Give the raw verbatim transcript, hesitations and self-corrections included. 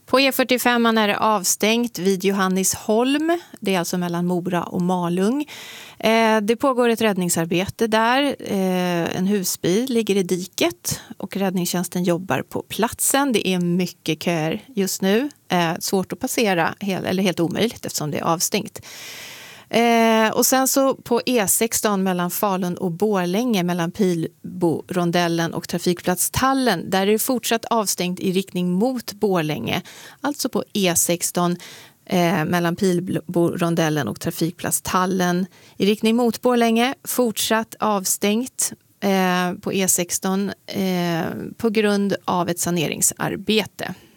På E fyrtiofem är det avstängt vid Johannisholm. Det är alltså mellan Mora och Malung. Eh, det pågår ett räddningsarbete där. Eh, en husbil ligger i diket och räddningstjänsten jobbar på platsen. Det är mycket köer just nu. Eh, svårt att passera, eller helt omöjligt eftersom det är avstängt. Eh, och sen så på E sexton mellan Falun och Borlänge, mellan Pilbo-rondellen och trafikplats Tallen, där är det fortsatt avstängt i riktning mot Borlänge. Alltså på E sexton eh, mellan Pilbo-rondellen och trafikplats Tallen i riktning mot Borlänge, fortsatt avstängt eh, på E sexton eh, på grund av ett saneringsarbete.